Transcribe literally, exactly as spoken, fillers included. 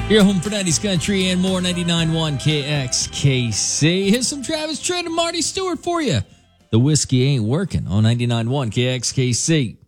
Your home for nineties country and more, ninety-nine point one K X K C. Here's some Travis Tritt and Marty Stewart for you. The whiskey ain't working on ninety-nine point one K X K C.